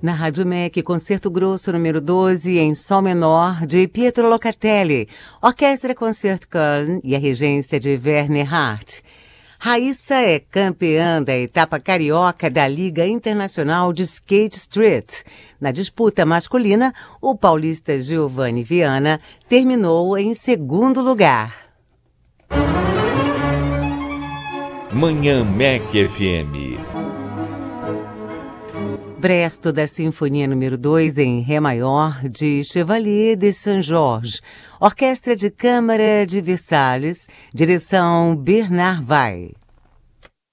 Na Rádio MEC, Concerto Grosso número 12, em Sol menor, de Pietro Locatelli, Orquestra Concerto Köln e a regência de Werner Hart. Raíssa é campeã da etapa carioca da Liga Internacional de Skate Street. Na disputa masculina, o paulista Giovanni Viana terminou em segundo lugar. Manhã MEC FM. Presto da Sinfonia número 2 em Ré maior, de Chevalier de Saint-Georges. Orquestra de Câmara de Versalhes, direção Bernard Weil.